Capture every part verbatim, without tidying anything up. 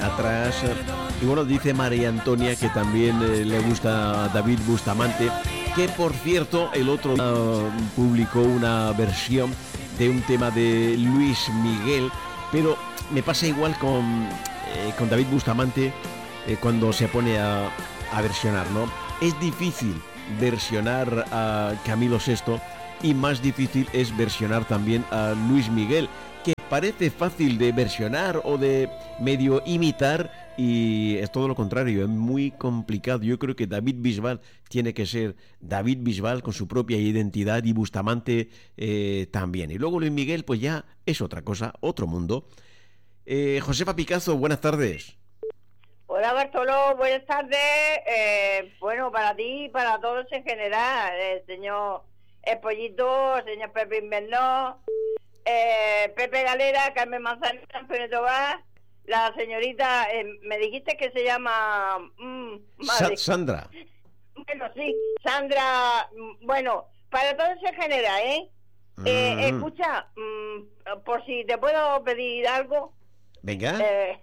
atrás. Y bueno, dice María Antonia que también eh, le gusta a David Bustamante, que por cierto el otro uh, publicó una versión de un tema de Luis Miguel, pero me pasa igual con, eh, con David Bustamante eh, cuando se pone a, a versionar, ¿no? Es difícil versionar a Camilo sexto y más difícil es versionar también a Luis Miguel, que parece fácil de versionar o de medio imitar y es todo lo contrario, es muy complicado. Yo creo que David Bisbal tiene que ser David Bisbal con su propia identidad y Bustamante eh, también. Y luego Luis Miguel pues ya es otra cosa, otro mundo. Eh, Josefa Picazo, buenas tardes. Hola Bartolo, buenas tardes. Eh, bueno, para ti y para todos en general, el señor El Pollito, el señor Pepe Invernó, eh, Pepe Galera, Carmen Manzanera, Antonio Tobar, la señorita, eh, me dijiste que se llama... Mmm, Sa- Sandra. Bueno, sí, Sandra, bueno, para todos en general, ¿eh? Mm. eh escucha, mm, por si te puedo pedir algo. Venga. Eh,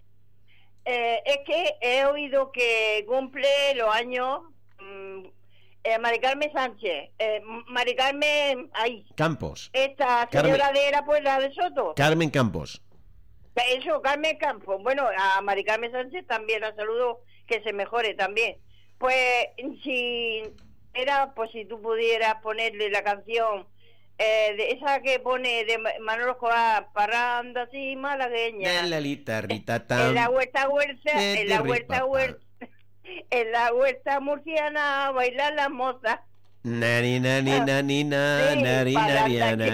Eh, es que he oído que cumple los años mmm, eh, Mari Carmen Sánchez, eh, Mari Carmen ahí Campos, esta señora Carmen, de la Puebla de Soto, Carmen Campos, eso, Carmen Campos. Bueno, a Mari Carmen Sánchez también la saludo, que se mejore también. Pues si era, pues si tú pudieras ponerle la canción Eh, de esa que pone de Manolo Escobar, parranda así malagueña, la lita, rita, en la huerta huerta, en la huerta huerta, en la huerta murciana bailar las mozas. Nani, nani, nani, na, sí, nari, nariana.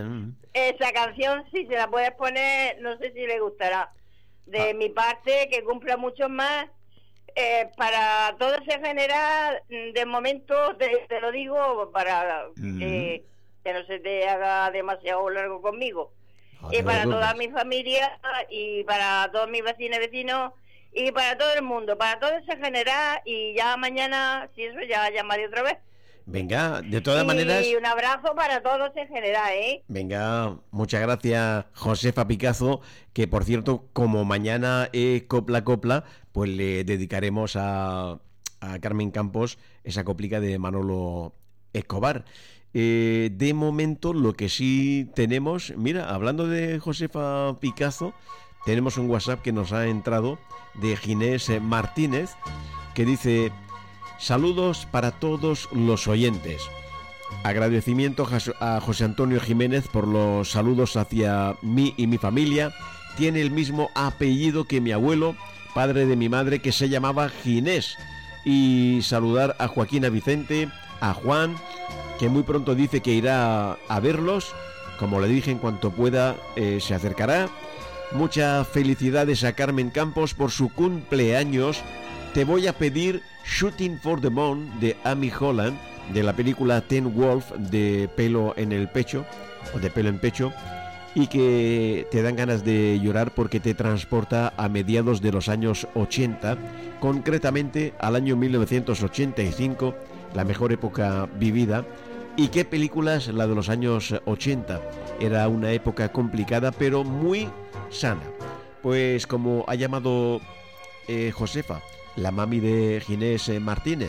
Esa canción, si se la puedes poner, no sé si le gustará. De ah. mi parte, que cumpla mucho más. Eh, para todos en general, de momento, te, te lo digo, para... Mm. Eh, que no se te haga demasiado largo conmigo. Ah, y para toda mi familia y para todos mis vecinos y vecinos y para todo el mundo, para todos en general, y ya mañana, si eso, ya llamaré otra vez. Venga, de todas y maneras... Y un abrazo para todos en general, ¿eh? Venga, muchas gracias, Josefa Picazo, que por cierto, como mañana es Copla Copla, pues le dedicaremos a, a Carmen Campos esa coplica de Manolo Escobar. Eh, de momento lo que sí tenemos, mira, hablando de Josefa Picazo, tenemos un WhatsApp que nos ha entrado de Ginés Martínez, que dice: saludos para todos los oyentes, agradecimiento a José Antonio Jiménez por los saludos hacia mí y mi familia. Tiene el mismo apellido que mi abuelo, padre de mi madre, que se llamaba Ginés. Y saludar a Joaquín, a Vicente, a Juan, que muy pronto dice que irá a verlos. Como le dije, en cuanto pueda eh, se acercará. Muchas felicidades a Carmen Campos por su cumpleaños. Te voy a pedir Shooting for the Moon de Amy Holland, de la película Teen Wolf, de pelo en el pecho, o de pelo en pecho, y que te dan ganas de llorar porque te transporta a mediados de los años ochenta, concretamente al año mil novecientos ochenta y cinco, la mejor época vivida. ¿Y qué películas? La de los años ochenta. Era una época complicada, pero muy sana. Pues como ha llamado eh, Josefa, la mami de Ginés eh, Martínez,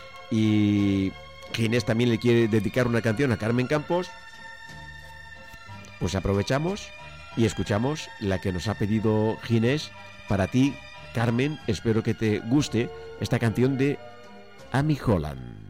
y Ginés también le quiere dedicar una canción a Carmen Campos, pues aprovechamos y escuchamos la que nos ha pedido Ginés. Para ti, Carmen, espero que te guste esta canción de Amy Holland.